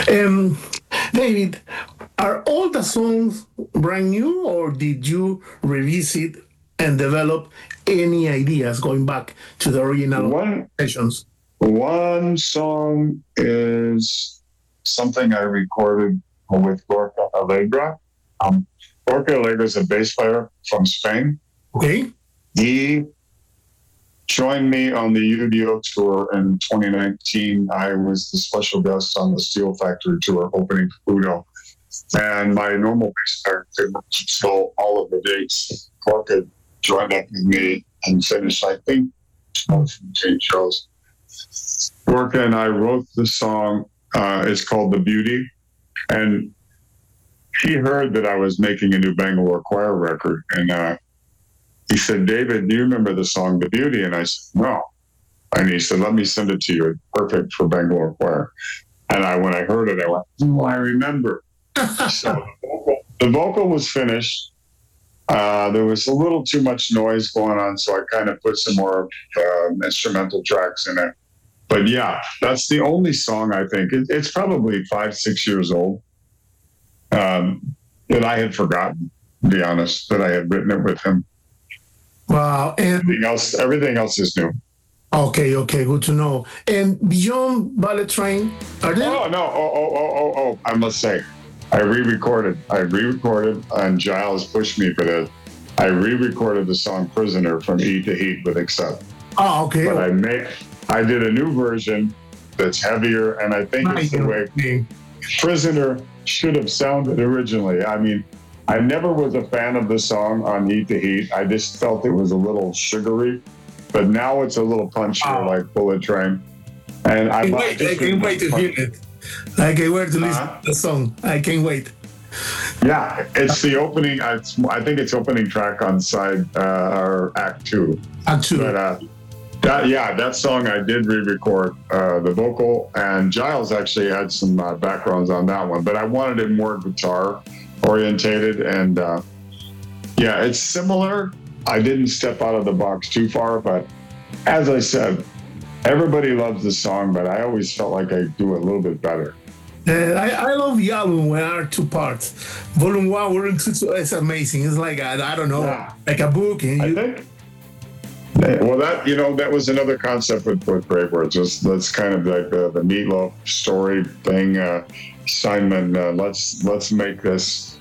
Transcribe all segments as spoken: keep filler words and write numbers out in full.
Um, David, are all the songs brand new, or did you revisit and develop any ideas going back to the original One sessions? one song is something I recorded with Gorka Alegra. Um, Gorka Alegra is a bass player from Spain. Okay. He joined me on the U D O tour in twenty nineteen. I was the special guest on the Steel Factory tour opening Udo. And my normal bass player couldn't fill all of the dates. Gorka joined up with me and finished, I think, seventeen shows. Gorka and I wrote the song. Uh, it's called The Beauty. And he heard that I was making a new Bangalore Choir record. And uh, he said, David, do you remember the song The Beauty? And I said, no. And he said, let me send it to you. It's perfect for Bangalore Choir. And I, when I heard it, I went, oh, I remember. So the vocal, the vocal was finished. Uh, there was a little too much noise going on, so I kind of put some more um, instrumental tracks in it. But yeah, that's the only song I think. It, it's probably five, six years old um, that I had forgotten, to be honest, that I had written it with him. Wow. And Everything else, everything else is new. okay, okay, good to know. And beyond Ballet Train, are there? Oh, no. Oh, oh, oh, oh, oh. I must say, I re-recorded. I re-recorded, and Giles pushed me for this. I re-recorded the song Prisoner from E to Heat with Accept. Oh, okay. But I made, I did a new version that's heavier, and I think it's the way Okay. Prisoner should have sounded originally. I mean, I never was a fan of the song on Heat to Heat. I just felt it was a little sugary, but now it's a little punchier Oh. like Bullet Train. And I I can't wait, I can't wait to hear it. I can't wait to listen Uh-huh. to the song. I can't wait. Yeah, it's the opening. It's, I think it's opening track on side uh, or act two. Actually, But uh, that, yeah, that song I did re-record uh, the vocal, and Giles actually had some uh, backgrounds on that one. But I wanted it more guitar orientated, and uh, yeah, it's similar. I didn't step out of the box too far, but as I said, everybody loves the song, but I always felt like I do it a little bit better. uh, I, I love the album when there are two parts. Volume one, volume two, so it's amazing. It's like, I, I don't know, Yeah. like a book. And I you, think. Well, that you know, that was another concept with with Brave Words. Was that's kind of like the the Meatloaf story thing. Uh, Simon, uh, let's let's make this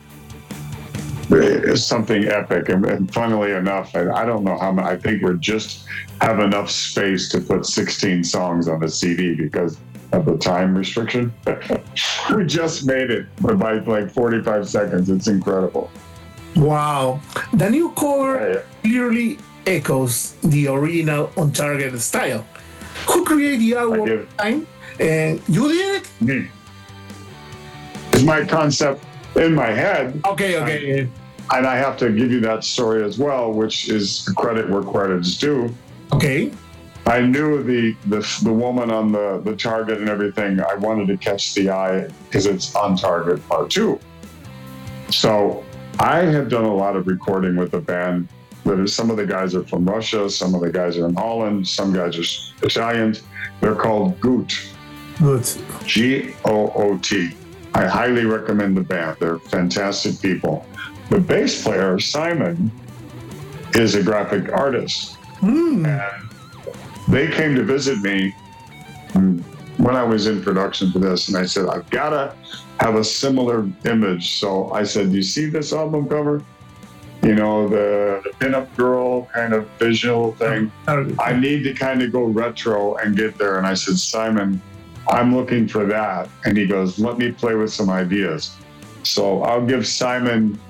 uh, something epic. And, and funnily enough, I, I don't know how many. I think we're just have enough space to put sixteen songs on the C D because of the time restriction. We just made it by like forty-five seconds. It's incredible. wow. The new cover Yeah. clearly echoes the original On Target style. Who created the album give- at the time? And you did it? Me. It's my concept in my head. Okay, okay. And I have to give you that story as well, which is credit where credit's due. Okay. I knew the the, the woman on the, the target and everything. I wanted to catch the eye because it's on target part two. So I have done a lot of recording with the band. But some of the guys are from Russia, some of the guys are in Holland, some guys are Italians. They're called Goot, Good. G O O T. I highly recommend the band. They're fantastic people. The bass player, Simon, is a graphic artist. Mm. And they came to visit me when I was in production for this. And I said, I've got to have a similar image. So I said, you see this album cover? You know, the, the pinup girl kind of visual thing. I need to kind of go retro and get there. And I said, Simon, I'm looking for that. And he goes, let me play with some ideas. So I'll give Simon